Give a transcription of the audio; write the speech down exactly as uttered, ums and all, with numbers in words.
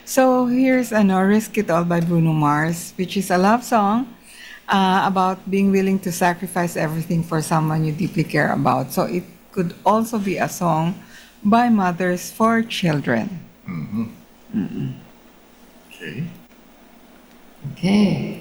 So here's ano, Risk It All by Bruno Mars, which is a love song uh, about being willing to sacrifice everything for someone you deeply care about. So it could also be a song by mothers for children. Okay. Okay.